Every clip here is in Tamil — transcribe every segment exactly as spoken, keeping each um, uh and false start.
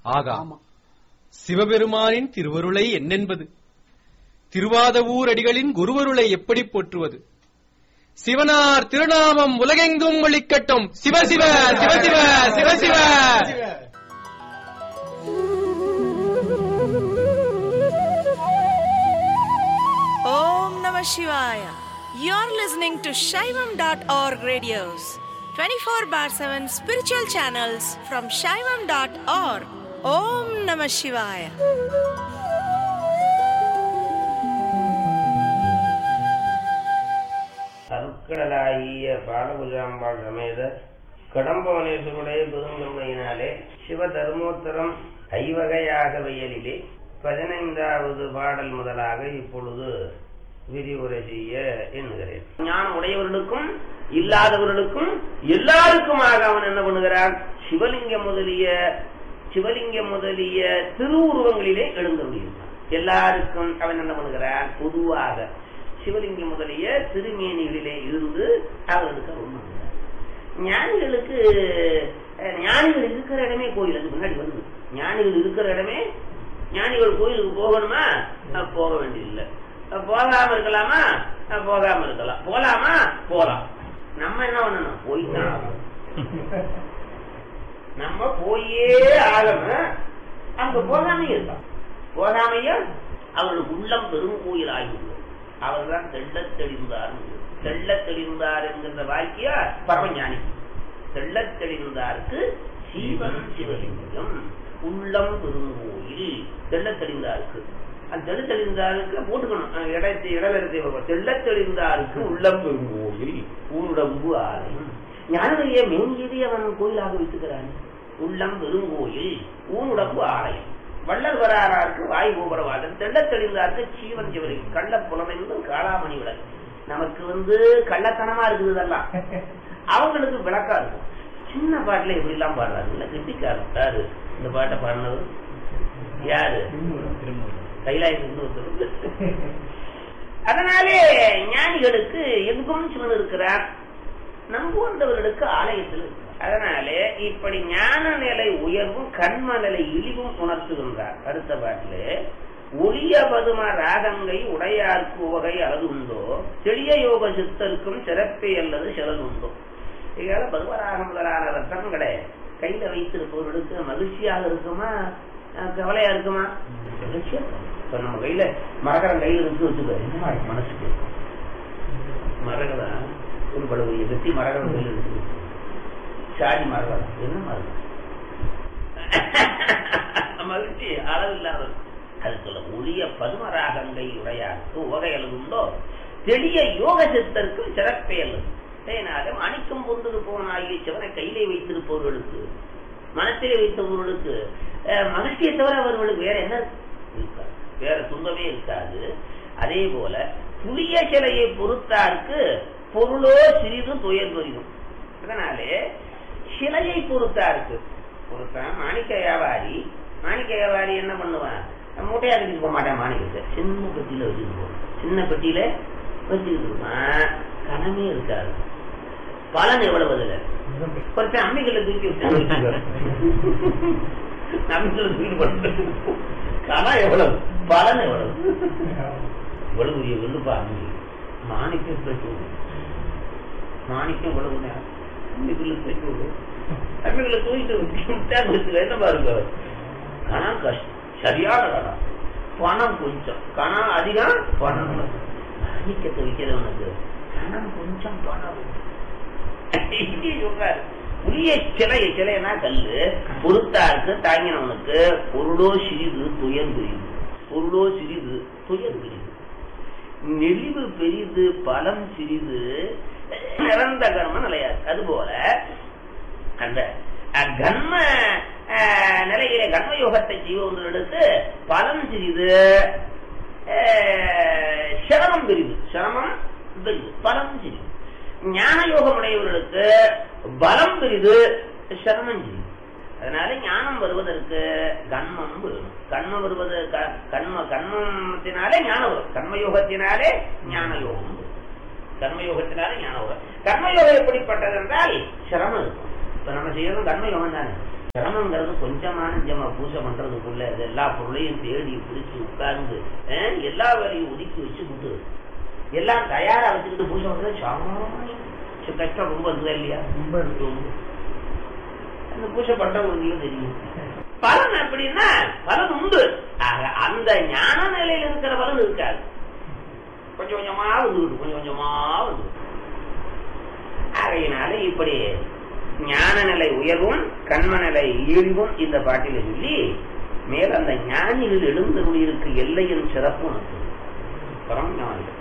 ஆகா, சிவபெருமானின் திருவருளை என்னென்பது? திருவாதவூர் அடிகளின் குருவருளை எப்படி போற்றுவது? சிவனார் திருநாமம் உலகெங்கும் ஒலிக்கட்டும். சிவசிவ சிவசிவ சிவசிவ. Om Namah Shivaya. You're listening to Shaivam dot org radios, twenty-four bar seven spiritual channels from Shaivam dot org. Om Namah Shivaya. அருட்கடலாகிய பாலபுஜாம்பாள் சமேத கடம்பவனேஸ்வருடைய பெருந்தன்மையினாலே சிவ தர்மோத்தரம் ஐவகையாக வயலிலே பதினைந்தாவது பாடல் முதலாக இப்பொழுது விரிவுரை செய்ய எண்ணுகிறேன். ஞானம் உடையவர்களுக்கும் இல்லாதவர்களுக்கும் எல்லாருக்குமாக அவன் என்ன பண்ணுகிறான்? சிவலிங்கம் முதலிய சிவலிங்கம் முதலிய திருவுருவங்களிலே எழுந்தருளியிருந்தான். எல்லாருக்கும் அவன் என்ன பண்ணுகிறான்? பொதுவாக சிவலிங்கம் முதலிய திருமேனிகளிலே இருந்து அவர்களுக்கு அருள் பண்ணுகிறார். ஞானிகளுக்கு ஞானிகள் இருக்கிற இடமே கோயில். அது முன்னாடி வருது. ஞானிகள் இருக்கிற இடமே. ஞானிகள் கோயிலுக்கு போகணுமா? போக வேண்டியதில்லை. போகாம இருக்கலாமா? போகாம இருக்கலாம். போலாமா? போலாம். நம்ம என்ன பண்ணணும்? போய்தான் ஆகணும். நம்ம போயே ஆகணும். அங்க போகாம இருக்கலாம். போகாமையா அவர்களுக்கு உள்ளம் பெரும் கோயில் ஆகிவிடும். அவர்தான் தெள்ளத் தெளிந்தார். தெள்ளத் தெளிந்தார் என்கின்ற வாக்கிய பரமஞானி. தெள்ளத் தெளிந்தாருக்கு சீவன் சிவலிங்கம் உள்ளம் பெருங்கோயில். தெள்ளத் தெளிந்தாருக்கு அந்த தெளி தெளிந்தாருக்கு போட்டுக்கணும். இடத்தை இடவரத்தை தெள்ளத் தெளிந்தாருக்கு உள்ளம் பெருங்கோயில் ஊனுடம்பு ஆலயம். ஞானிய மேங்கியதை அவன் கோயிலாக வைத்துக்கிறான். உள்ளம் பெருங்கோயில் ஊனுடம்பு ஆலயம். வள்ளல் வராருக்கு வாய் கோபுரவாதன். தெள்ளத் தெளிந்தாருக்கு சீவன் சிவலிங்கம். கள்ள புலமென்றும் காளாமணி விளக்கு. நமக்கு வந்து கள்ளத்தனமா இருக்குது. இதெல்லாம் அவங்களுக்கு விளக்கா இருக்கும். சின்ன பாட்டுல எப்படி எல்லாம் பாடுறாரு இல்ல கெட்டிக்காரு. இந்த பாட்டை பாடினது யாரு? கைலாயத்திலிருந்து. அதனாலே ஞானிகளுக்கு எங்கும் சிவன் இருக்கிறார். நம்புவந்தவர்களுக்கு ஆலயத்தில் இருக்கிறார். அதனாலே இப்படி ஞான நிலை உயர்வும் கண்ம நிலை இழிவும் உணர்த்துகின்றார். அடுத்த பாட்டிலே ஒளிய பதும ராகங்கை உடையார்க்கு உவகை அளவு உண்டோ செளிய யோக சித்தருக்கும் சிறப்பே அல்லது சிலது உண்டோ. இதனால பதுமராகம் முதலான ரத்தங்களை கையில வைத்திருப்பவர்களுக்கு மகிழ்ச்சியாக இருக்குமா கவலையா இருக்குமா? மகிழ்ச்சியா. இப்ப நம்ம கையில மரகரம் கையில இருக்கு வச்சுக்க என்ன மனசுக்கு மரகரம் ஒரு படுகை வெட்டி மரகரம் கையில இருக்கு. சாடி மரகரம் என்ன மரகரம் மகிழ்ச்சி அளவில்லாத. அது சொல்ல ஒளிய பதுமராகங்கை உடையாருக்கு உவகை அளவு உண்டோ தெளிய யோக சித்தருக்கும் சிறப்பே அல்லது. அணிக்கும் பொருள் போனாகிய சிவனை கையிலே வைத்திருப்பவர்களுக்கு மனத்திலே வைத்தவர்களுக்கு மகிழ்ச்சியை தவிர அவர்களுக்கு வேற என்ன இருக்காது, வேற துன்பமே இருக்காது. அதே போல புளிய சிலையை பொறுத்தாருக்கு பொருளோ சிறிது துயர் புரியும். அதனாலே சிலையை பொறுத்தாருக்கு பொறுத்தான் மாணிக்க வியாபாரி. மாணிக்க வியாபாரி என்ன பண்ணுவான்? மூட்டையா கட்டிட்டு போக மாட்டேன். மாணிக்கத்தை சின்ன பெட்டியில வச்சுட்டு போவான். சின்ன பெட்டியில வச்சுக்கிட்டு இருப்பான். கனமே இருக்காது. பலன் எவ்வளவு அதுல கொஞ்சம் அம்மிகளை தூக்கி விட்டு அம்மிகளை தூக்கி போட்டு கனம் எவ்வளவு பலன் எவ்வளவு இவ்வளவு வெள்ளுப்பா அம்மி மாணிக்கம் பெற்று மாணிக்கம் எவ்வளவு நேரம் அம்மிகளை பெற்று அம்மிகளை தூக்கிட்டு என்ன பாருங்க. கனம் கஷ்டம் சரியான கனம். பணம் கொஞ்சம் கனம் அதிகம் பணம். மாணிக்கத்தை வைக்கிறவனுக்கு கனம் கொஞ்சம் பணம் சொல்றாரு. புளிய சிலை சிலைனா கல்லு பொறுத்தாருக்கு தாங்கினவனுக்கு பொருளோ சிறிது துயர் பெரிது. பொருளோ சிறிது துயர் பெரிது. நெளிவு பெரிது பலம் சிறிது நிறந்த கர்ம நிலையாது. அதுபோல அந்த கர்ம நிலையிலே கர்ம யோகத்தை செய்வதற்கு பலம் சிறிது சிரமம் பெரிது. சிரமம் பெரிது பலம் சிறிது. ஞான யோகம் உடையவர்களுக்கு பலம் பெரிது சிரமம் சிறிது. அதனால ஞானம் வருவதற்கு கண்மம் வேணும். கண்மம் வருவது கண்ம கண்மத்தினாலே ஞானம் வரும். கர்மயோகத்தினாலே ஞான யோகம் வரும். கர்மயோகத்தினாலே ஞான யோகம். கர்மயோகம் எப்படிப்பட்டது என்றால் சிரமம் இருக்கும். இப்ப நம்ம செய்யறதும் கர்மயோகம் தானே. சிரமங்கிறது கொஞ்சமா நெஞ்சமா பூஜை பண்றதுக்குள்ள எல்லா பொருளையும் தேடி பிடிச்சு உட்கார்ந்து எல்லா வேலையும் ஒதுக்கி வச்சு விட்டு எல்லாம் தயாரா வச்சுக்கிட்டு பூஜை பண்றது சாமானியம் கஷ்டம் ரொம்ப இருக்குதா இல்லையா? ரொம்ப இருக்கு. அந்த பூஜை பண்றவங்களுக்கு தெரியும் பலன் அப்படின்னா பலன் உண்டு. அந்த ஞான நிலையில இருக்கிற பலன் இருக்காது. கொஞ்சம் கொஞ்சமா வந்துவிடும் கொஞ்சம் கொஞ்சமா வந்து ஆகையினால இப்படி ஞான நிலை உயர்வும் கண்ம நிலை இழிவும் இந்த பாட்டில சொல்லி மேல அந்த ஞானிகள் எழுந்து இருக்கு எல்லையின் சிறப்பும் பரம் ஞானிகள்.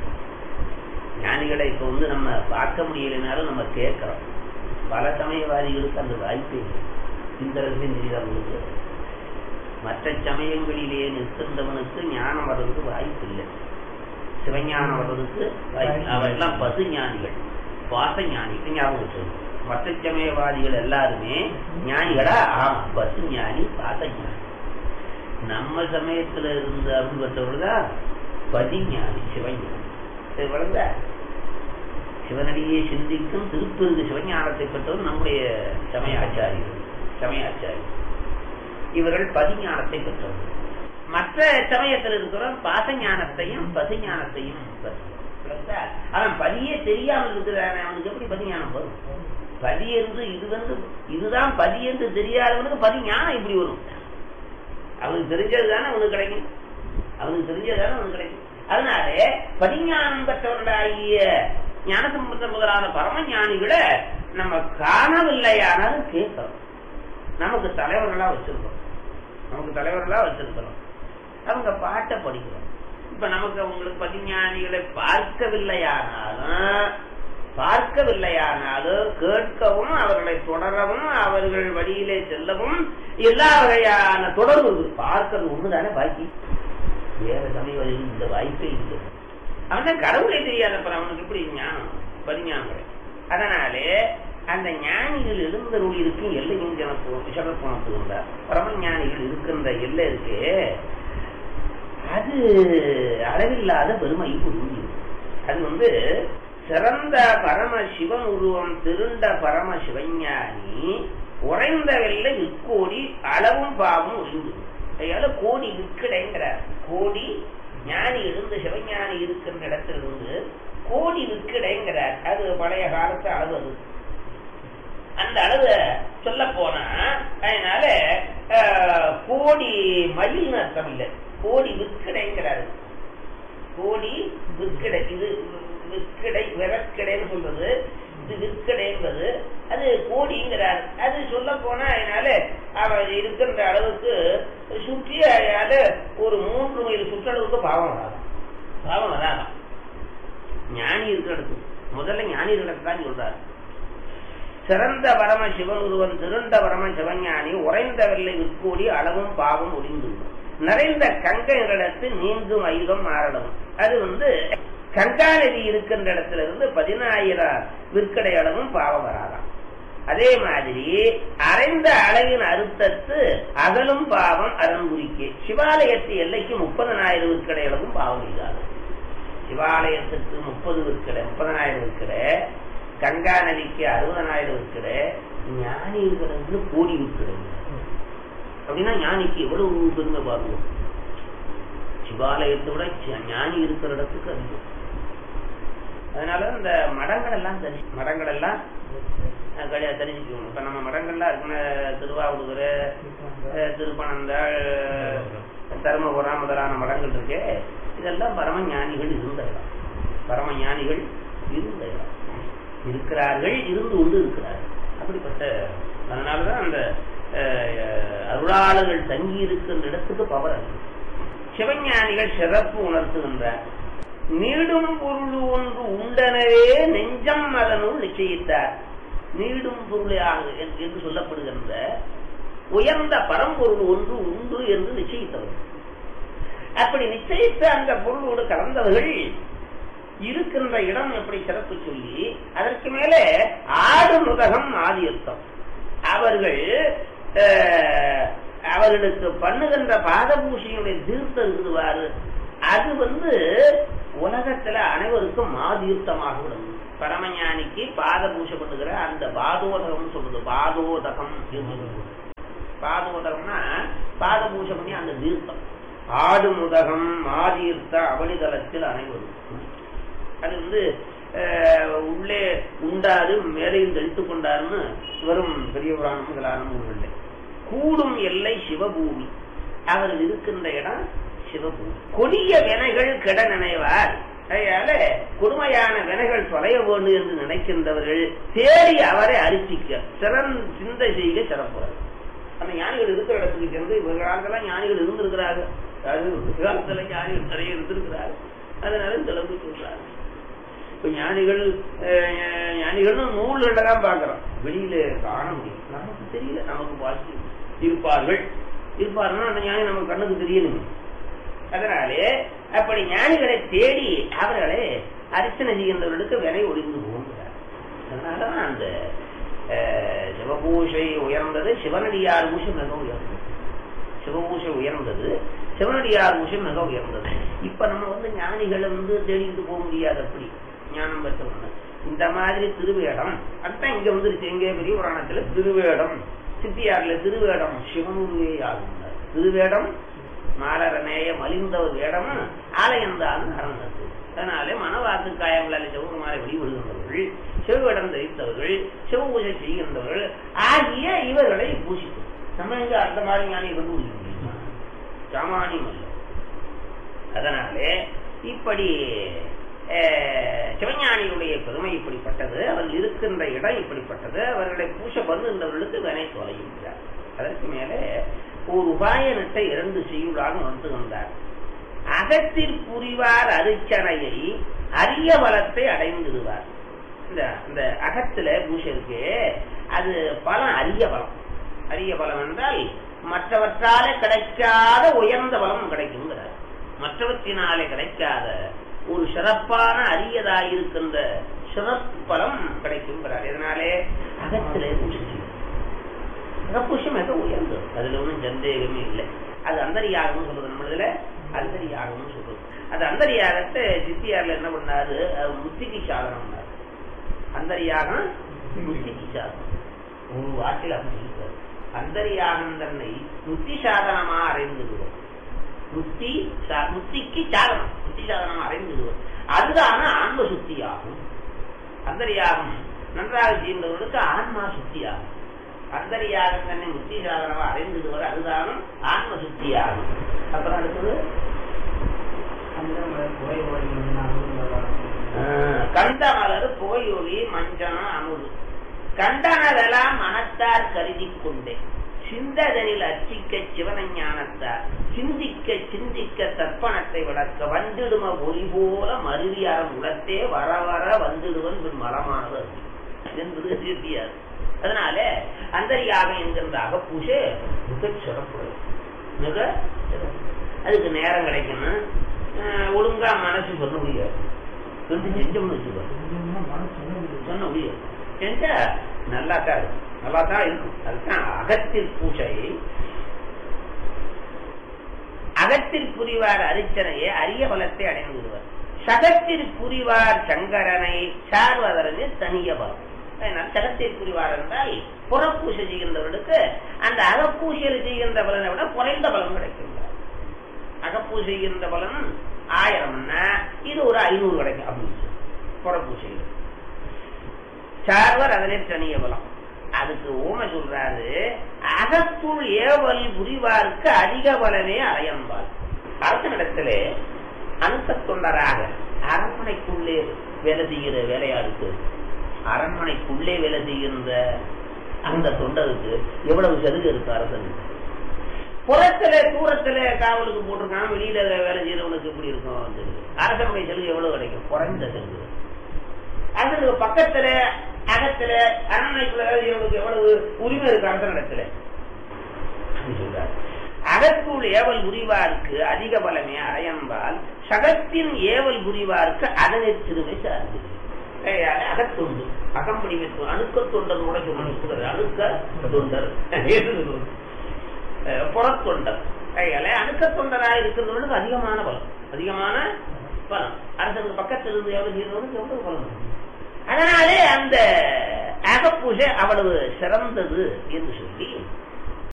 ஞானிகளை இப்ப வந்து நம்ம பார்க்க முடியலனாலும் நம்ம கேட்கிறோம். பல சமயவாதிகளுக்கு அந்த வாய்ப்பு இந்த ரசிகர்களுக்கு மற்ற சமயங்களிலேயே நிற்கின்றவனுக்கு ஞானம் வர்றதுக்கு வாய்ப்பு இல்லை. சிவஞானம் வர்றதுக்கு வாய்ப்பு. அவெல்லாம் பசு ஞானிகள், பாச ஞானிகள். ஞாபகம் வச்சிருக்கோம். மற்ற சமயவாதிகள் எல்லாருமே ஞானிகளா? ஆமா, பசு ஞானி, பாச ஞானி. நம்ம சமயத்துல இருந்த அருள் பெற்றவர்கள்தான் பதிஞானி, சிவஞானி. வளர்ந்த சிவனடியே சிந்திக்கும் திருப்பெருது சிவஞானத்தை பெற்றவர் நம்முடைய சமயாச்சாரியர்கள். சமயாச்சாரி இவர்கள் பதிஞானத்தை பெற்றவர்கள். மற்ற சமயத்தில் இருக்கிறவன் பாசஞானத்தையும் பசுஞானத்தையும் பெற்றவர். அவன் பதியே தெரியாமல் இருக்கிறான். அவனுக்கு எப்படி பதிஞானம் வரும்? பதி என்று இது வந்து இதுதான் பதி என்று தெரியாதவனுக்கு பதிஞானம் இப்படி வரும். அவனுக்கு தெரிஞ்சதுதானே அவனுக்கு கிடைக்கும். அவனுக்கு தெரிஞ்சதுதானே அவனுக்கு கிடைக்கும். அதனால பதிஞானம் பெற்றவர்களாகிய ஞானசம்பந்த முதலான பரம ஞானிகளை நம்ம காணவில்லையானாலும் கேட்கிறோம். நமக்கு தலைவர்களா வச்சிருக்கிறோம். நமக்கு தலைவர்களா வச்சிருக்கிறோம். அவங்க பாட்டை படிக்கிறோம். இப்ப நமக்கு அவங்களுக்கு பதிஞானிகளை பார்க்கவில்லையானாலும் பார்க்கவில்லையானாலும் கேட்கவும் அவர்களை தொடரவும் அவர்கள் வழியிலே செல்லவும் எல்லா வகையான தொடர்பு. பார்க்கிறது ஒண்ணுதானே பாக்கி. வேற சமயம் இந்த வாய்ப்பே இல்லை. அவன் கடவுளே தெரியாதப்ப அவனுக்கு எப்படி ஞானம் பதிஞானம் கிடையாது. அதனாலே அந்த ஞானிகள் எழுந்தருள் இருக்கும் எல்லையும் சிறப்பு கொண்டார். பரம ஞானிகள் இருக்கின்ற எல்லை இருக்கு, அது அளவில்லாத பெருமை புரிஞ்சு. அது வந்து சிறந்த பரம சிவன் உருவம் திருண்ட பரம சிவஞானி உறைந்த வெள்ளை விற்கோடி அளவும் பாவம் ஒழிந்து. அதனால கோடி விற்கிடைங்கிறார். கோடி ஞானி இருந்து சிவஞானி இருக்கின்ற இடத்திலிருந்து கோடி விற்கிடைங்கிறார். அது பழைய காலத்து அளவு. அது அந்த அளவு சொல்ல போனா அதனால கோடி மயில் அர்த்தம் இல்லை, கோடி விற்கிடைங்கிறாரு. கோடி விற்கிடை, இது விற்கிடை விறக்கிடைன்னு சொல்றது, இது விற்கிடை என்பது அது கோடிங்கிறார். அது சொல்ல போனா அதனால அவர் இருக்கின்ற அளவுக்கு சுற்றி அதனால ஒரு மூன்று மைல் சுற்றளவுக்கு பாவம் வராது. பாவம் வராதான் ஞானி இருக்கிற இடத்துக்கு. முதல்ல ஞானி இடத்தான் சொல்றாரு. சிறந்த பரம சிவன் ஒருவன் திருண்ட பரம சிவஞானி உறைந்த வெள்ளை விற்கோடி அளவும் பாவம் ஒளிந்து நிறைந்த கங்கைகளிடத்து நீங்கும் ஐகம் மாறலும். அது வந்து கங்கா நதி இருக்கின்ற இடத்துல இருந்து பதினாயிரம் விற்கடை அளவும் பாவம் வராதாம். அதே மாதிரி அரைந்த அளவின் அறுத்தத்து அகலும் பாவம் அரண்குறிக்கு. சிவாலயத்து எல்லைக்கு முப்பதனாயிரம் விற்கடை அளவும் பாவம் இல்லாது. சிவாலயத்துக்கு முப்பது விற்கடை முப்பதனாயிரம் விற்கடை, கங்கா நதிக்கு அறுபதனாயிரம் விற்கடை, ஞானி இருக்கிறது கோடி விற்கடை. அப்படின்னா ஞானிக்கு எவ்வளவு பெருமை பாருங்க. சிவாலயத்தை விட ஞானி இருக்கிற இடத்துக்கு அதிகம். அதனால இந்த மடங்கள் எல்லாம் தெரிஞ்சு மடங்கள் எல்லாம் தெரிஞ்சுக்கணும். இப்ப நம்ம மடங்கள்லாம் இருக்குன்னு திருவாவூர், திருப்பனந்தாள், தருமபுரம் முதலான மடங்கள் இருக்கு. இதெல்லாம் பரம ஞானிகள் இருந்த இடம். பரம ஞானிகள் இருந்த இடம் இருக்கிறார்கள், இருந்து கொண்டு இருக்கிறார்கள். அப்படிப்பட்ட அதனாலதான் அந்த அருளாளர்கள் தங்கி இருக்கின்ற இடத்துக்கு பவர் அது. சிவஞானிகள் சிறப்பு உணர்த்துகின்றார். நீடும் பொருள் ஒன்று உண்டனவே நெஞ்சம் அதனுள் நிச்சயித்தார். நீடும் பொருளாக என்று சொல்லப்படுகின்ற உயர்ந்த பரம்பொருள் ஒன்று உண்டு என்று நிச்சயித்தவர்கள். அப்படி நிச்சயித்த அந்த பொருளோடு கலந்தவர்கள் இருக்கின்ற இடம் எப்படி சிறப்பு சொல்லி அதற்கு மேலே ஆடு முதகம் ஆதியர்த்தம். அவர்கள் அவர்களுக்கு பண்ணுகின்ற பாதபூஷையுடைய தீர்த்தம் இருக்குவாரு, அது வந்து உலகத்துல அனைவருக்கும் மாதீர்த்தமாக விடும். பரமஞானிக்கு பாத பூஷை பண்ணுகிற அந்த பாதோதகம் சொல்றது. பாதோதகம் பாதுமுதகம்னா பாத பூஜை பண்ணி அந்த தீர்த்தம். ஆடு முதகம் ஆதீர்த்த அவனிதளத்தில் அனைவரும். அது வந்து உள்ளே உண்டாது மேலையும் தெளித்து கொண்டாருன்னு வரும் பெரிய புராணம் முதலான நூல்கள். கூடும் எல்லை சிவபூமி, அவர் இருக்கின்ற இடம் சிவபூமி. கொடிய வினைகள் கெட நினைவார். அதனால கொடுமையான வினைகள் தொலைய வேண்டும் என்று நினைக்கின்றவர்கள் தேடி அவரை அரிசிக்க சிறன் சிந்தை செய்ய சிறப்புறார். அந்த ஞானிகள் இருக்கிற இடத்துக்கு சென்று இவர்களால் ஞானிகள் இருந்திருக்கிறார்கள், காலத்துல ஞானிகள் நிறைய இருந்திருக்கிறார்கள். அதனால திளம்பு சொல்றாரு. இப்ப ஞானிகள் ஞானிகள்னு நூல்கள தான் பாக்குறோம், வெளியில காண முடியும். நமக்கு தெரியல, நமக்கு வாசி இருப்பார்கள் இருப்பார்கள் அந்த ஞானி நமக்கு கண்ணுக்கு தெரியணுங்க. அதனாலே அப்படி ஞானிகளை தேடி அவர்களை அர்ச்சனை செய்கின்றவர்களுக்கு விலை ஒளிந்து போகிறார். அதனாலதான் அந்த சிவபூஷை உயர்ந்தது, சிவனடியார் பூஷை மிக உயர்ந்தது. சிவபூஷை உயர்ந்தது, சிவனடியார் பூஷை மிக உயர்ந்தது. இப்ப நம்ம வந்து ஞானிகளை வந்து தேடிட்டு போக முடியாது. அப்படி ஞானம் பெற்றவங்க இந்த மாதிரி திருவேடம் அதான் இங்க வந்துருச்சு. எங்கே பெரிய புராணத்துல திருவேடம், சித்தியார்ல திருவேடம் சிவனுருவே ஆகும். திருவேடம் மாலரநேய மலிந்தவர் வேடம் ஆலயந்தான் அறந்தது. அதனாலே மனவாக்கு காயங்களால் சிவகுமாரை வழிபடுகின்றவர்கள், சிவவேடம் தரித்தவர்கள், சிவபூஜை செய்கின்றவர்கள் ஆகிய இவர்களை பூசிக்கும். நம்ம இங்க அந்த மாதிரி ஞானியை கொண்டு முடியும், சாமானியம் அல்ல. அதனாலே இப்படி சிவஞானிகளுடைய பெருமை இப்படிப்பட்டது, அவர்கள் இருக்கின்ற இடம் இப்படிப்பட்டது. அவர்களை பூச பண்ணுகின்றவர்களுக்கு வினை தொலைகின்றார். அதற்கு மேலே ஒரு உபாயனத்தை இரண்டு செய்யுளாக வந்து வந்தார். அகத்தில் புரிவார் அரிச்சனையை அரிய பலத்தை அடைந்துடுவார். இந்த அகத்துல பூசை இருக்கு, அது பலம் அரிய பலம். அரிய பலம் என்றால் மற்றவற்றாலே கிடைக்காத உயர்ந்த பலம் கிடைக்குங்கிறார். மற்றவற்றினாலே கிடைக்காத ஒரு சிறப்பான அரியதாயிருக்கின்ற சிறப்பு பலம் கிடைக்குங்கிறார். இதனாலே அகத்திலே பூசை செய்யும். அகப்பூசை மிக உயர்ந்தது, அதுல ஒன்றும் சந்தேகமே இல்லை. அது அந்தரியாகம்னு சொல்றது, நம்மளதுல அந்தரியாகம்னு சொல்றது. அது அந்தரியாகத்தை சித்தியார்ல என்ன பண்ணாரு, முத்திக்கு சாதனம் பண்ணாரு. அந்தரியாகம் முத்திக்கு சாதனம், ஒரு வாக்கில் அப்படி சொல்றாரு. அந்தரியாகம் தன்னை முத்தி சாதனமா அறைந்துடுவோம். முத்தி முத்திக்கு சாதனம், முத்தி சாதனமா அறைந்துடுவோம். அதுதான ஆன்ம சுத்தியாகும். அந்தரியாகம் நன்றாக செய்கின்றவர்களுக்கு ஆன்மா சுத்தியாகும். அந்தரியாகம் தன்னை முத்தி சாதனமா அறைந்துடுவது அதுதானும் ஆன்ம சுத்தியாகும். அப்புறம் அடுத்தது கண்டமலர் புகையொலி மஞ்சனம் அமுது கண்டனதெல்லாம் மனத்தார் கருதி கொண்டே சிந்ததனில் அச்சிக்க சிவனஞானத்தார் சிந்திக்க சிந்திக்க தர்ப்பணத்தை விளக்க வந்திடும ஒளி போல மருவியாரம் உலத்தே வர வர வந்துடுவன் மலமானவர் என்பது சித்தியார். அதனால அந்தரியாகம் என்கின்ற அகப்பூசை மிக சிறப்புடையது, மிக சிறப்பு. அதுக்கு நேரம் கிடைக்கணும், ஒழுங்கா மனசு சொல்ல முடியாது. செஞ்சோம்னு சொல்ல முடியாது, செஞ்சா நல்லா தான் இருக்கும், நல்லா தான் இருக்கும். அதுதான் அகத்தில் பூசை. அகத்தில் புரிவார் அரிச்சனையே அரிய பலத்தை அடைந்து விடுவார். சகத்தில் புரிவார் சங்கரனை சார்வதரனே தனிய பலம். சகத்தில் புரிவார் என்றால் புறப்பூசை செய்கின்றவர்களுக்கு அந்த அகப்பூசையில் செய்கின்ற பலனை விட குறைந்த பலம் கிடைக்கின்றார். அகப்பூசை செய்கின்ற பலன் ஆயிரம்னா இது ஒரு ஐநூறு கிடைக்கும் அப்படின்னு புறப்பூசையில். சார்வர் அதனை தனிய பலம். அதுக்கு ஊமை சொல்றாரு, அகத்துள் ஏவல் புரிவாருக்கு அதிக பலனே அறையம்பாள். அரசனிடத்திலே அனுத்த தொண்டராக அரண்மனைக்குள்ளே வேலை செய்கிற வேலையாருக்கு, அரண்மனைக்குள்ளே வேலை செய்கின்ற அந்த தொண்டருக்கு எவ்வளவு சலுகை இருக்கு அரசனுக்கு. புறத்துல தூரத்துல காவலுக்கு போட்டிருக்கான், வெளியில வேலை செய்யறவனுக்கு எப்படி இருக்கும் அரசனுடைய சலுகை எவ்வளவு கிடைக்கும்? குறைந்த சலுகை. அரசனுக்கு பக்கத்துல அகத்துல அரண்மனைக்குள்ள வேலை செய்யறவனுக்கு எவ்வளவு உரிமை இருக்கு அரசனிடத்துல சொல்றாரு. அகத்துள் ஏவல் புரிவாருக்கு அதிக பலமே அறையம்பால் சகத்தின் ஏவல் புரிவாருக்கு அதனை சிறுமை சார்ந்து அகத்தொண்டு அகம்படி அணுக்க தொண்டர் கூட சொல்லுறது. அணுக்க தொண்டர் புறத்தொண்டர் அணுக்க தொண்டராக இருக்கிறவர்களுக்கு அதிகமான பலம், அதிகமான பலம். அரசனுக்கு பக்கத்தில் இருந்து எவ்வளவு செய்யறவனுக்கு எவ்வளவு பலம். அதனாலே அந்த அகப்பூஜை அவ்வளவு சிறந்தது என்று சொல்லி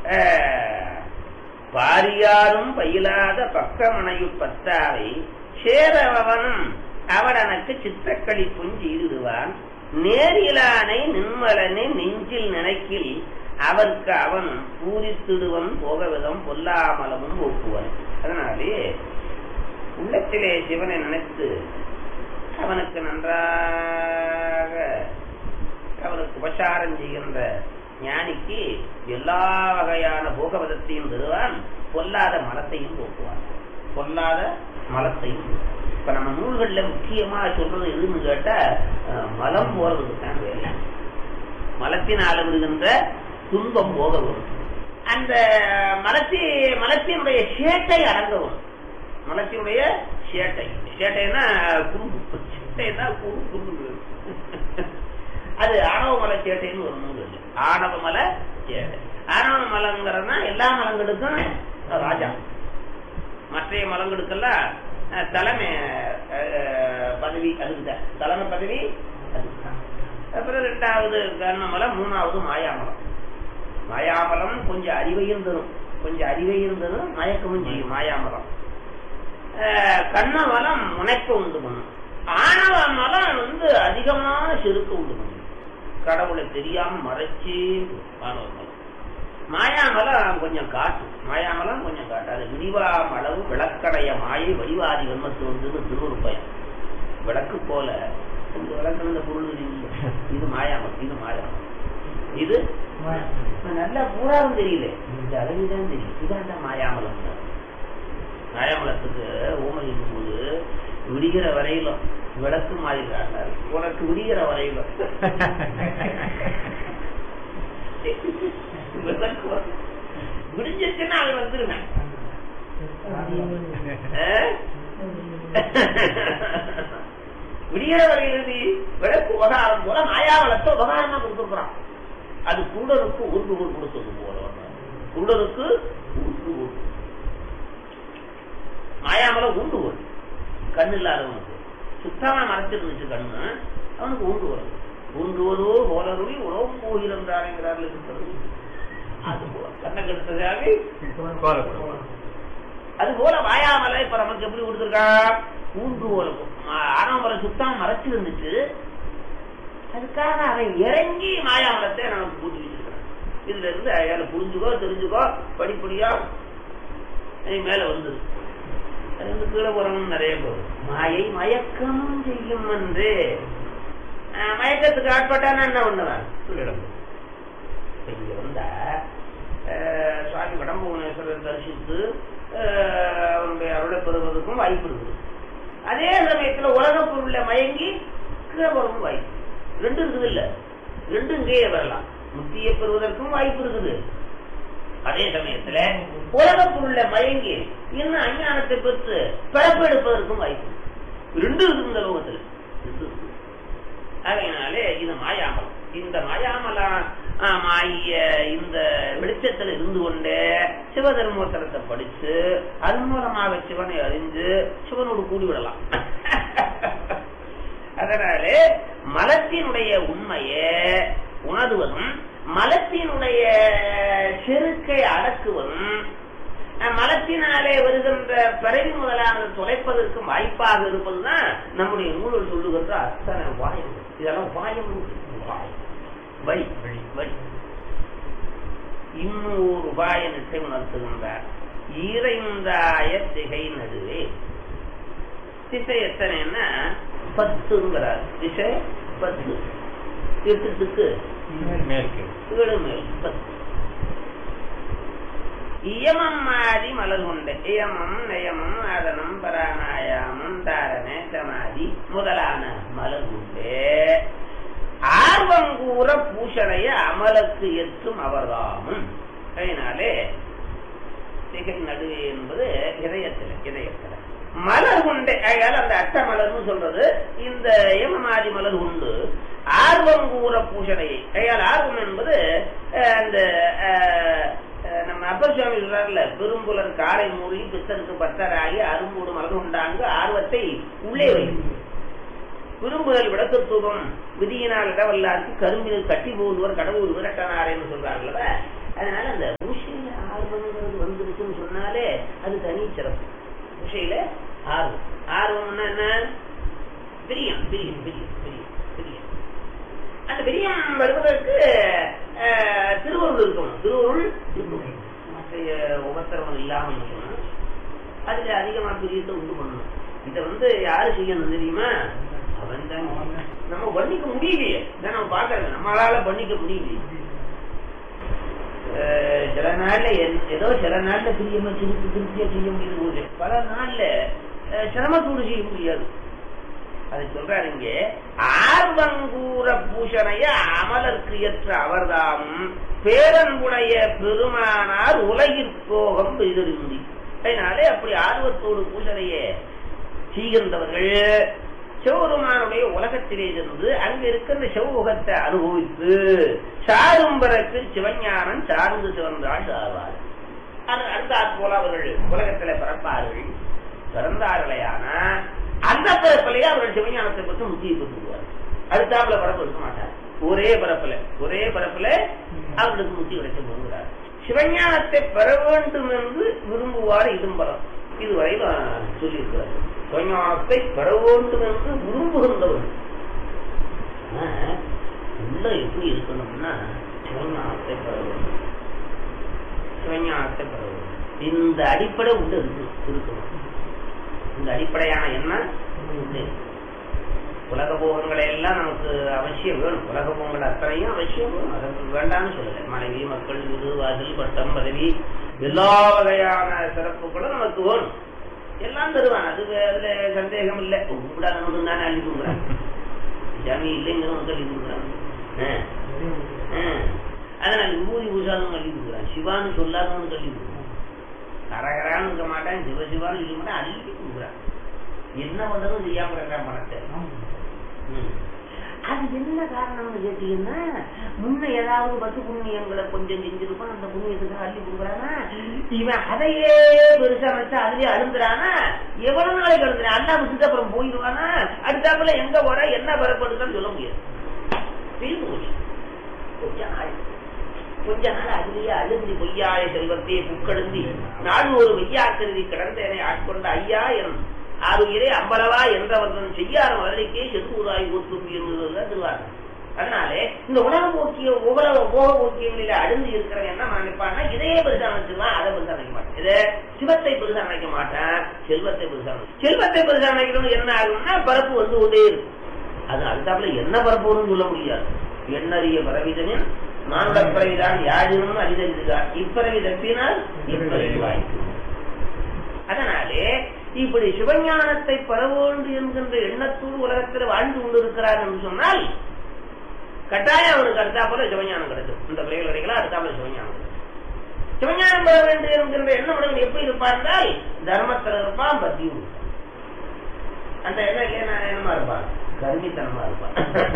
பாரியாரும் பயிலாத பக்கமனையு பத்தாவை சேரவனும் அவடனக்கு சித்தக்களி புஞ்சீடுவான் நேரிலானை நின்மலனை நெஞ்சில் நினைக்கில் அவருக்கு அவன் பூரித்திடுவன் போகவிதம் பொல்லாமலமும் ஒப்புவன். அதனாலே உள்ளத்திலே சிவனை நினைத்து அவனுக்கு நன்றாக அவனுக்கு உபசாரம் செய்கின்ற ஞானிக்கு எல்லா வகையான போகவதத்தையும் தருவான், பொல்லாத மலத்தையும் போக்குவான். பொல்லாத மலத்தையும் இப்ப நம்ம நூல்கள்ல முக்கியமா சொல்றது எதுன்னு கேட்டா மலம் போறதுக்கு தான் வேலை. மலத்தினால் விடுகின்ற துன்பம் போகவும் அந்த மலத்தி மலத்தினுடைய சேட்டை அடங்கவும். மலத்தினுடைய சேட்டை சேட்டைன்னா குறும்பு, சேட்டைன்னா குறு குறும்பு. அது ஆணவ மல சேட்டைன்னு ஒரு நூல் இல்லை. ஆணவ மல சேட்டை. ஆணவ மலங்கிறதுனா எல்லா மலங்களுக்கும் ராஜா, மற்ற மலங்களுக்கெல்லாம் தலைமை பதவி அதுதான், தலைமை பதவி அதுதான். அப்புறம் ரெண்டாவது கர்ணமலம், மூணாவது மாயாமலம். மாயாமலம் கொஞ்சம் அறிவையும் தரும், கொஞ்சம் அறிவையும் தரும், மயக்கமும் செய்யும் மாயாமலம். கண்ணமலம் முனைப்பு உண்டு பண்ணும். ஆணவ மலம் வந்து அதிகமான செருக்கு உண்டு பண்ணும், கடவுளை தெரியாம மறைச்சி. ஆணவ மலம். மாயாமலம் கொஞ்சம் காட்டும், மாயாமலம் கொஞ்சம் காட்டாது. விடிவாம் அளவு விளக்கடைய மாயை வடிவாதி வன்மத்து வந்து திருவுருப்பயம். விளக்கு போல இந்த விளக்கு இந்த பொருள் இது மாயாமலம், இது மாயாமலம், இது நல்லா பூராவும் தெரியல, இந்த அளவுதான் தெரியும். இதான் மாயாமலம். மாயாமலத்துக்கு ஓமலின் போது விடுகிற வரையிலும் விளக்கு மாதிரி காட்டாரு, உனக்கு விடுகிற வரையிலும் விடிஞ்சிச்சுன்னா அது வந்துருவேன். விடிகிற வரையிலுதி விளக்கு உபகாரம் போல மாயாவளத்தை உபகாரமா கொடுத்துருக்கான். அது குருடனுக்கு ஊர்ந்துகோல் கொடுத்தது போல, குருடனுக்கு ஊர்ந்துகோல். மாயாமலம் ஊண்டுகோல். கண்ணு இல்லாதவனுக்கு சுத்தமா மறைச்சிருந்துச்சு கண்ணு, அவனுக்கு ஊண்டுகோல். ஊண்டுவதோ போலருவி உணவும் போகிறாருங்கிறார்கள் சித்தர்கள். அது போல கண்ணை கெடுத்ததாக அது போல மாயாமலை இப்ப நமக்கு எப்படி கொடுத்துருக்கா? ஊண்டுகோல். ஆனாமலை சுத்தமா மறைச்சிருந்துச்சு, அதுக்காக அவன் இறங்கி மாயாமலத்தை நமக்கு கூட்டி வச்சிருக்கிறான். இதுல இருந்து அயால புரிஞ்சுக்கோ தெரிஞ்சுக்கோ படிப்படியா மேல வந்துரு. அது வந்து கீழே போறவங்க நிறைய போகுது. மாயை மயக்கம் செய்யும் என்று மயக்கத்துக்கு ஆட்பட்டானா என்ன பண்ணுவான்? இங்க வந்தா சுவாமி வடம்புவனேஸ்வரர் தரிசித்து அவனுடைய அருளை பெறுவதற்கும் வாய்ப்பு இருக்குது. அதே சமயத்துல உலக பொருளை மயங்கி கீழே போறதுக்கும் வாய்ப்பு ரெண்டு இருக்குது. இல்ல ரெண்டும் இங்கேயே வரலாம். முக்தியை பெறுவதற்கும் வாய்ப்பு இருக்குது. அதே சமயத்துல உலக பொருளை மயங்கி இன்னும் அஞ்ஞானத்தை பெற்று பிறப்பெடுப்பதற்கும் வாய்ப்பு ரெண்டு இருக்குது இந்த லோகத்துல. அதனாலே இது மாயாமலம். இந்த மாயாமலம் ஆகிய இந்த வெளிச்சத்துல இருந்து கொண்டு சிவதர்மோத்தரத்தை படிச்சு அதன் மூலமாக சிவனை அறிந்து சிவனோடு கூடிவிடலாம். அதனாலே மலத்தினுடைய உண்மையை உணர்வதும் மலத்தினுடைய செருக்கை அடக்குவதும் மலத்தினாலே வருகின்ற பிறவி முதலானது தொலைப்பதற்கு வாய்ப்பாக இருப்பதுதான் நம்முடைய நூல்கள் சொல்லுகின்ற அத்தனை வாயம். இதெல்லாம் வாயம் வழி வழி. இன்னொரு உபாய நிட்டை உணர்த்துகின்றார். ஈரைந்தாய திகை நடுவே. திசை எத்தனைன்னா பத்துங்கிறார். திசை பத்து. எட்டுக்கு மேற்கு ஏழு மேல் பத்து. இயமம் மாதி மலர் கொண்ட இயமம் நயமம் ஆதனம் பராணாயாமம் தாரணை சமாதி முதலான மலர் கொண்டு ஆர்வங்கூற பூஷணைய அமலத்து எத்தும் அவர்தாமும். அதனாலே திகை நடுவே என்பது இதயத்தில் இதயத்தில் மலர் கொண்டே. அதனால அந்த அட்ட மலர்னு சொல்றது இந்த ஏமமாதி மலர் உண்டு. ஆர்வம் கூற பூஷணையை. அதனால ஆர்வம் என்பது அந்த நம்ம அப்பர் சுவாமி சொல்றாருல, பெரும்புலர் காலை மூடி பித்தனுக்கு பத்தராகி அரும்பூடு மலர் உண்டாங்க ஆர்வத்தை உள்ளே வைக்கும். விரும்புதல் விடத்தத்துவம் விதியினால் இடவல்லாருக்கு கரும்பினர் கட்டி போடுவர் கடவுள் விரட்டனார் என்று சொல்றார்கள். அதனால அந்த ருஷி விஷயில ஆர்வம். ஆர்வம்னா என்ன? பிரியம் பிரியம் பிரியம் பிரியம் பிரியம். அந்த பிரியம் வருவதற்கு திருவருள் இருக்கணும். திருவருள் இருக்கணும். மற்ற உபத்திரவம் இல்லாமல் இருக்கணும். அதுல அதிகமா பிரியத்தை உண்டு பண்ணணும். இதை வந்து யாரு செய்யணும் தெரியுமா? அவன் தான். நம்ம பண்ணிக்க முடியலையே, இதை நம்ம பாக்குறது நம்மளால பண்ணிக்க முடியலையே. சில நாள்ல ஏதோ சில நாள்ல பிரியமா திருப்பி திருப்தியா செய்ய முடியுது போது, பல நாள்ல சிரமத்தோடு செய்ய முடியாது. அதை சொல்றாரு இங்கே, ஆர்வங்கூற பூஷணைய அமலர்க்கு ஏற்ற அவர்தாமும் பேரன்புடைய பெருமானார் உலகிற்கோகம் எதிர்ந்தி. அதனாலே அப்படி ஆர்வத்தோடு பூஷணைய செய்கின்றவர்கள் சிவபெருமானுடைய உலகத்திலே இருந்து அங்க இருக்கின்ற சிவமுகத்தை அனுபவித்து சாரும்பரத்து சிவஞானம் சார்ந்து சிவந்தாள் சார்வார். அடுத்தாற் போல அவர்கள் உலகத்தில பிறப்பார்கள். பிறந்தார்களையான அந்த பிறப்பிலேயே அவர்கள் சிவஞானத்தை பற்றி முக்கிய பெற்றுவார். அடுத்தாப்புல பிறப்பு இருக்க மாட்டார். ஒரே பிறப்புல ஒரே பிறப்புல அவர்களுக்கு முத்தி கிடைக்க போகிறார். சிவஞானத்தை பெற வேண்டும் என்று விரும்புவார் இடும்பரம். இதுவரை சொல்லியிருக்கிறார். சிவஞானத்தை பெற வேண்டும் என்று விரும்புகின்றவர்கள் உள்ள எப்படி இருக்கணும்னா சிவஞானத்தை பெற வேண்டும். சிவஞானத்தை பெற வேண்டும். இந்த அடிப்படை உள்ள இருக்கணும். இந்த அடிப்படையான என்ன? உலக போகங்களை எல்லாம் நமக்கு அவசியம் வேணும். உலக போகங்கள் அத்தனையும் அவசியம் வேணும். அதற்கு வேண்டாம்னு சொல்லல. மனைவி, மக்கள், வீடு, வாசல், பட்டம், பதவி, எல்லா வகையான சிறப்புகளும் நமக்கு வேணும். எல்லாம் தருவான். அது அதுல சந்தேகம் இல்லை. கூடாது தானே அள்ளி கொடுக்குறாங்க. ஜாமி இல்லைங்கிறவங்க அள்ளி கொடுக்குறாங்க. அதனால விபூதி பூசாதவங்க அள்ளி கொடுக்குறாங்க. சிவான்னு சொல்லாதவங்க அள்ளி கொடுக்குறாங்க. கரகரான்னு இருக்க மாட்டான், சிவசிவான்னு சொல்ல மாட்டான், அள்ளி கொடுக்குறான். என்ன பண்றதும் செய்யாம இருக்கான் பணத்தை. அது என்ன காரணம்னு கேட்டீங்கன்னா, முன்ன ஏதாவது பத்து புண்ணியங்களை கொஞ்சம் செஞ்சிருப்பான், அந்த புண்ணியத்துக்கு அள்ளி கொடுக்குறானா, இவன் அதையே பெருசா வச்சா அதுலயே அழுந்துறானா, எவ்வளவு நாளைக்கு அழுந்துறான், அல்லா விட்டுட்டு அப்புறம் போயிடுவானா, அடுத்தாப்புல எங்க போற என்ன வரப்படுதுன்னு சொல்ல முடியாது. கொஞ்ச நாள் கொஞ்ச நாள் அதுலயே அழுந்தி பொய்யாய செல்வத்தையே புக்கெடுந்தி நாடு ஒரு வெய்யாக்கருதி கிடந்தேனை ஆட்கொண்ட ஐயா என் ஆறுயிரே அம்பலவா என்றவர்கள் செய்யாத மதுரைக்கே செதுவாய் ஊற்றுப்பி திருவார். அதனாலே இந்த உலக போக்கிய உலக போக போக்கியங்களில அழுந்து இருக்கிறவன் என்ன நினைப்பான்னா, இதையே பெருசா நினைச்சிருவான், அதை பெருசா நினைக்க மாட்டேன். இதை சிவத்தை பெருசா நினைக்க மாட்டேன், செல்வத்தை பெருசா செல்வத்தை பெருசா நினைக்கணும்னு என்ன ஆகும்னா பரப்பு வந்து கொண்டே இருக்கும். அது அடுத்தாப்புல என்ன பரப்பு வரும்னு சொல்ல முடியாது. எண்ணறிய பரவிதனின் மானுட பிறவிதான் யாழினும் அறிதறிதான் இப்பிறவி தப்பினால் இப்பிறவி வாய்ப்பு. அதனாலே இப்படி சிவஞானத்தை பெற வேண்டும் என்கின்ற எண்ணத்தோடு உலகத்தில் வாழ்ந்து கொண்டிருக்கிறார் என்று சொன்னால் கட்டாயம் அவனுக்கு அடுத்தாப்புல சிவஞானம் கிடைக்கும். இந்த பிள்ளைகள் கிடைக்கலாம், அடுத்தாப்புல சிவஞானம் கிடைக்கும். சிவஞானம் பெற வேண்டும் என்கின்ற எண்ணம் உடனே எப்படி இருப்பார்கள்? தர்மத்தில் இருப்பான், பக்தியும் இருப்பான். அந்த எண்ணம் என்னமா இருப்பான்? கருமித்தனமா இருப்பான்.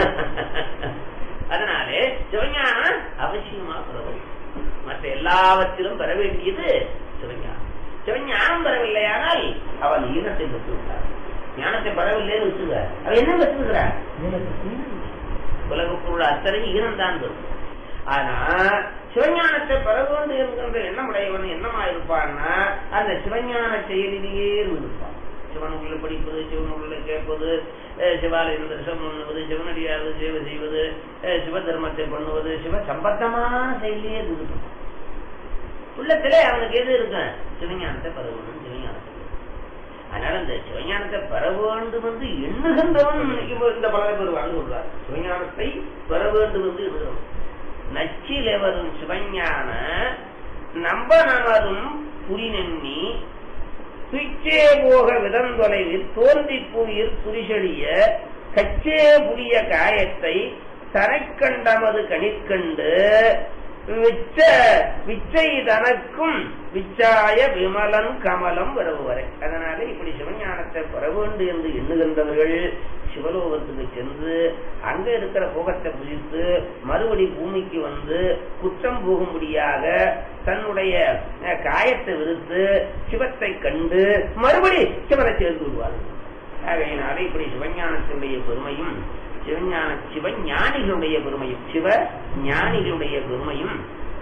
அதனாலே சிவஞானம் அவசியமா பெற வேண்டும். மற்ற எல்லாவற்றிலும் பெற வேண்டியது சிவஞானம். சிவஞானம் பெறவில்லையானால் அவன் ஈனத்தை பெற்றுவிட்டார். ஞானத்தை பெறவில்லைன்னு வச்சுக்க, அவன் என்ன பெற்றிருக்கிறார்? உலகப்பொருள் அத்தனை ஈனம் தான் பெறும். ஆனா சிவஞானத்தை பெற வேண்டும் என்கின்ற எண்ணம் உடையவன் என்னமா இருப்பான்னா அந்த சிவஞான செயலிலேயே இருப்பான். சிவனுக்குள்ள படிப்பது, சிவனுக்குள்ள கேட்பது, சிவாலயம் தரிசனம் பண்ணுவது, சிவனடியாவது சேவை செய்வது, சிவ தர்மத்தை பண்ணுவது, சிவ சம்பந்தமான செயலியே இருப்பான். உள்ளத்திலே அவனுக்கு எது இருக்கு? சிவஞானத்தை பெற வேண்டும், சிவஞானத்தை. அதனால இந்த சிவஞானத்தை பெற வேண்டும் என்று எண்ணுகின்றவன் இந்த பலனை பெறுவான்னு சொல்றார். சிவஞானத்தை பெற வேண்டும் என்று எண்ணுகிறவன் நச்சிலே வரும் சிவஞான நம்ப நமதும் புரிநெண்ணி துய்ச்சே போக விதந்தொலைவில் தோன்றி புவியில் துரிசெழிய கச்சே புரிய காயத்தை தரைக்கண்டமது கணிற்கண்டு விச்ச விச்சை தனக்கும் விச்சாய விமலன் கமலம் வரவுவரை. அதனால இப்படி சிவஞானத்தை பெற வேண்டும் என்று எண்ணுகின்றவர்கள் சிவலோகத்துக்கு சென்று அங்க இருக்கிற போகத்தை புதித்து மறுபடி பூமிக்கு வந்து குற்றம் போகும்படியாக தன்னுடைய காயத்தை விடுத்து சிவத்தை கண்டு மறுபடி சிவனை சேர்ந்து விடுவார்கள். ஆகையினால இப்படி சிவஞானத்தினுடைய பெருமையும் சிவஞான சிவஞானிகளுடைய பெருமையும் சிவ ஞானிகளுடைய பெருமையும்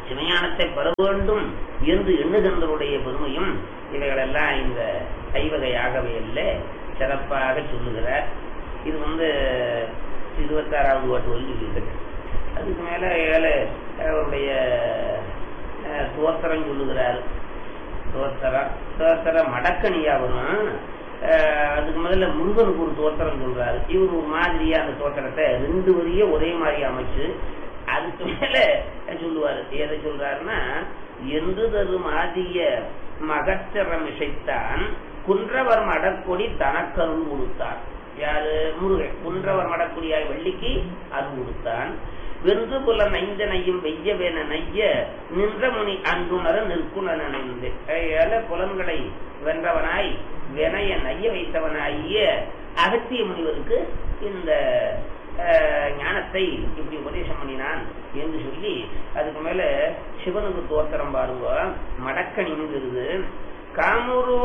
சிவஞானத்தை பெற வேண்டும் என்று எண்ணுகின்றவருடைய பெருமையும் இவைகளெல்லாம் இந்த ஐவகையாகவே அல்ல சிறப்பாக சொல்லுகிறார். இது வந்து இருபத்தி ஆறாவது பாட்டு சொல்லிட்டு அதுக்கு மேல ஏழு அவருடைய தோத்திரம் சொல்லுகிறார். தோத்திரம் தோத்திர மடக்கணியா வரும். அதுக்கு முதல்ல முருகனுக்கு ஒரு தோத்திரம் சொல்றாரு. இவர் ஒரு மாதிரியா அந்த தோத்திரத்தை ரெண்டு வரிய ஒரே மாதிரி அமைச்சு அதுக்கு மேல சொல்லுவாரு. எதை சொல்றாருன்னா, என்று தரும் ஆதிய மகச்சரம் இசைத்தான் குன்றவர் மடக்கொடி தனக்கருள் கொடுத்தார். யாரு? முருகன். குன்றவர் மடக்கொடியாய் வெள்ளிக்கு அருள் கொடுத்தான். வென்று புல நைந்தனையும் வெய்ய வேன நைய நின்ற முனி அன்புணர நிற்குணர் நினைந்து ஏழ புலன்களை வென்றவனாய் வினைய நைய வைத்தவனாகிய அகத்திய முனிவருக்கு இந்த ஞானத்தை இப்படி உபதேசம் பண்ணினான் என்று சொல்லி அதுக்கு மேல சிவனுக்கு தோத்திரம் பாருங்க. மடக்கணிங்கிறது காமுரு